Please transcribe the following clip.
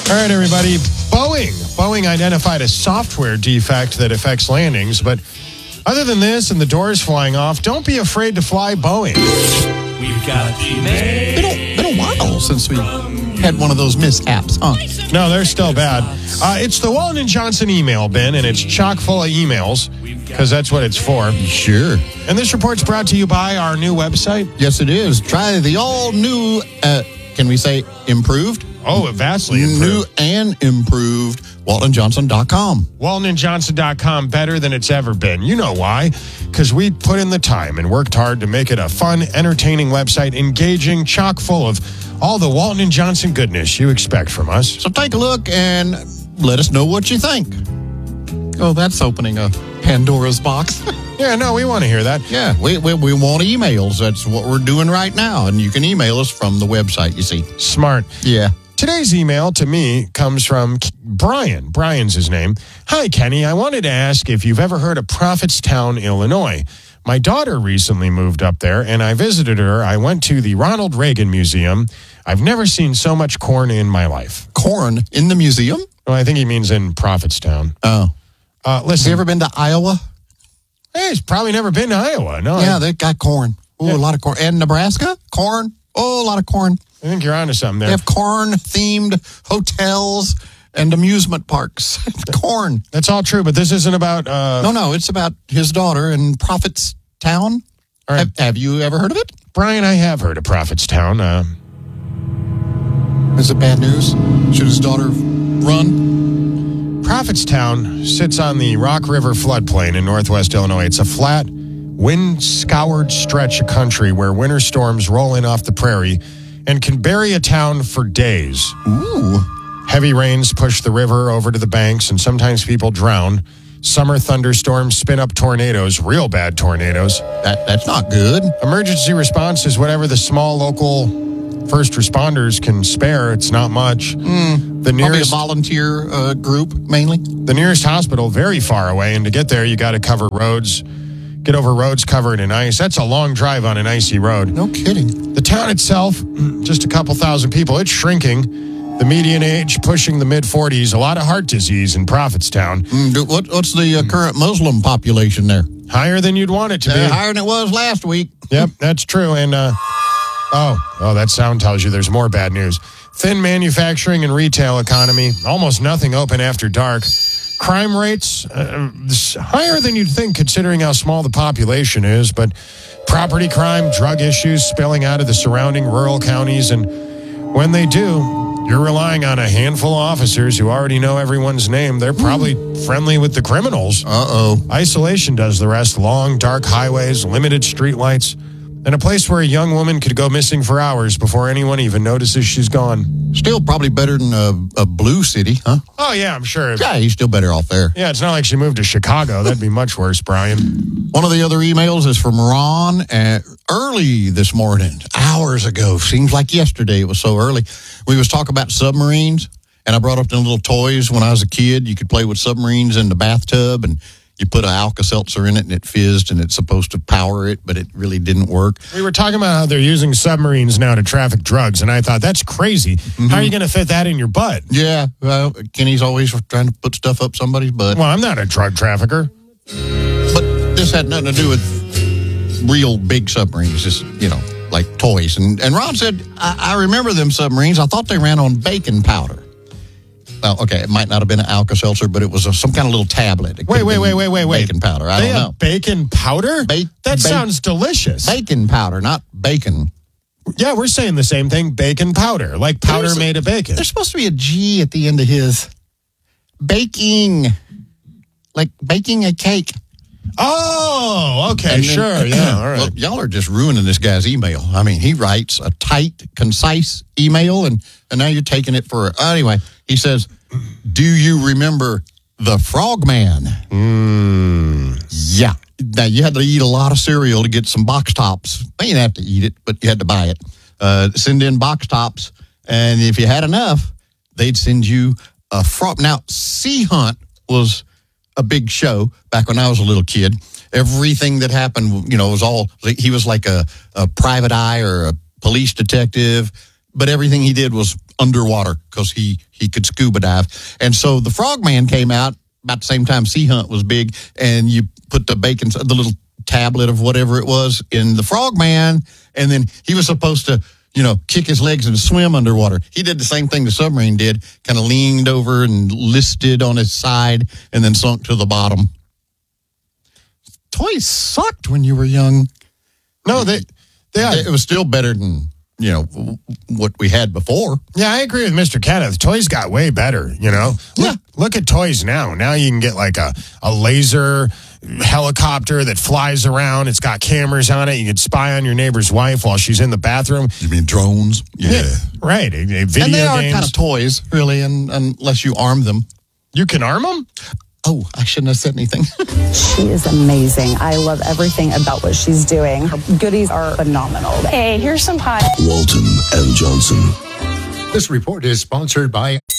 All right, everybody. Boeing identified a software defect that affects landings, but other than this and the doors flying off, don't be afraid to fly Boeing. We've got Been a while since we had one of those mishaps, huh? No, they're still bad. It's the Walton & Johnson email bin, and it's chock full of emails, because that's what it's for. Sure. And this report's brought to you by our new website. Yes, it is. Try the all-new, can we say improved? Oh, vastly improved. New and improved WaltonJohnson.com. WaltonandJohnson.com, better than it's ever been. You know why? Because we put in the time and worked hard to make it a fun, entertaining website, engaging, chock full of all the Walton & Johnson goodness you expect from us. So take a look and let us know what you think. Oh, that's opening a Pandora's box. Yeah, no, we want to hear that. Yeah, we want emails. That's what we're doing right now. And you can email us from the website, you see. Smart. Yeah. Today's email to me comes from Brian. Brian's his name. Hi, Kenny. I wanted to ask if you've ever heard of Prophetstown, Illinois. My daughter recently moved up there, and I visited her. I went to the Ronald Reagan Museum. I've never seen so much corn in my life. Corn in the museum? Well, I think he means in Prophetstown. Oh. Listen. Have you ever been to Iowa? Hey, he's probably never been to Iowa. No. Yeah, they got corn. Ooh, Yeah. a lot of corn. And Nebraska? Corn. Oh, a lot of corn. I think you're onto something They there. have corn-themed hotels and amusement parks. Corn. That's all true, but this isn't about... No, it's about his daughter in Prophetstown. All right. Have you ever heard of it? Brian, I have heard of Prophetstown. Is it bad news? Should his daughter run? Prophetstown sits on the Rock River floodplain in northwest Illinois. It's a flat, wind-scoured stretch of country where winter storms roll in off the prairie and can bury a town for days. Ooh. Heavy rains push the river over to the banks, and sometimes people drown. Summer thunderstorms spin up tornadoes, real bad tornadoes. That's not good. Emergency response is whatever the small local first responders can spare. It's not much. The Probably a nearest volunteer group, mainly. The nearest hospital, very far away, and to get there, you got to cover roads, get over roads covered in ice. That's a long drive on an icy road. No kidding. The town itself, just a couple thousand people. It's shrinking. The median age pushing the mid-40s. A lot of heart disease in Prophetstown. What's the current Muslim population there? Higher than you'd want it to be. Higher than it was last week. Yep, that's true. And, that sound tells you there's more bad news. Thin manufacturing and retail economy. Almost nothing open after dark. Crime rates, higher than you'd think considering how small the population is. But property crime, drug issues spilling out of the surrounding rural counties. And when they do, you're relying on a handful of officers who already know everyone's name. They're probably friendly with the criminals. Uh-oh. Isolation does the rest. Long, dark highways, limited streetlights, and a place where a young woman could go missing for hours before anyone even notices she's gone. Still probably better than a blue city, huh? Oh, yeah, I'm sure. Yeah, he's still better off there. Yeah, it's not like she moved to Chicago. That'd be much worse, Brian. One of the other emails is from Ron early this morning, hours ago. Seems like yesterday. It was so early. We was talking about submarines, and I brought up the little toys when I was a kid. You could play with submarines in the bathtub, and you put an Alka-Seltzer in it, and it fizzed, and it's supposed to power it, but it really didn't work. We were talking about how they're using submarines now to traffic drugs, and I thought, that's crazy. How are you going to fit that in your butt? Yeah, well, Kenny's always trying to put stuff up somebody's butt. Well, I'm not a drug trafficker. But this had nothing to do with real big submarines, just, like toys. And Ron said, I remember them submarines. I thought they ran on baking powder. Well, okay, it might not have been an Alka-Seltzer, but it was some kind of little tablet. Wait. Baking powder. I They don't have know. bacon powder? That sounds delicious. Baking powder, not bacon. Yeah, we're saying the same thing. Bacon powder, like powder made of bacon. There's supposed to be a G at the end of his. Baking. Like baking a cake. Oh, okay, And then- sure, yeah, all right. Well, y'all are just ruining this guy's email. I mean, he writes a tight, concise email, and now you're taking it for... Anyway, he says, do you remember the Frogman? Yeah. Now, you had to eat a lot of cereal to get some box tops. Well, you didn't have to eat it, but you had to buy it. Send in box tops, and if you had enough, they'd send you a frog. Now, Sea Hunt was a big show back when I was a little kid. Everything that happened, was all, he was like a private eye or a police detective, but everything he did was underwater because he could scuba dive. And so the Frogman came out about the same time Sea Hunt was big, and you put the little tablet of whatever it was in the Frogman, and then he was supposed to, kick his legs and swim underwater. He did the same thing the submarine did, kind of leaned over and listed on his side and then sunk to the bottom. Toys sucked when you were young. No, it was still better than, what we had before. Yeah, I agree with Mr. Kenneth. Toys got way better, Look at toys now. Now you can get like a laser helicopter that flies around. It's got cameras on it. You can spy on your neighbor's wife while she's in the bathroom. You mean drones? Yeah. Right. Video and they games. are kind of toys, really, unless you arm them. You can arm them? Oh, I shouldn't have said anything. She is amazing. I love everything about what she's doing. Her goodies are phenomenal. Hey, here's some pie. Walton and Johnson. This report is sponsored by